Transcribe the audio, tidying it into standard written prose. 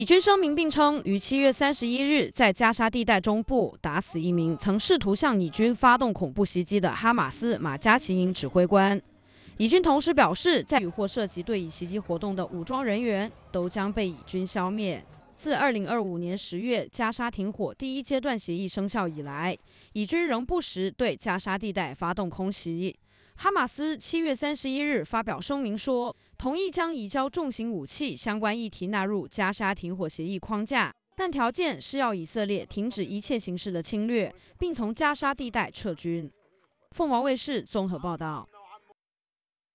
以军声明并称，于7月31日在加沙地带中部打死一名曾试图向以军发动恐怖袭击的哈马斯马加奇营指挥官。以军同时表示，在与或涉及对以袭击活动的武装人员都将被以军消灭。自2025年10月加沙停火第一阶段协议生效以来，以军仍不时对加沙地带发动空袭。哈马斯7月31日发表声明说，同意将移交重型武器相关议题纳入加沙停火协议框架，但条件是要以色列停止一切形式的侵略，并从加沙地带撤军。凤凰卫视综合报道。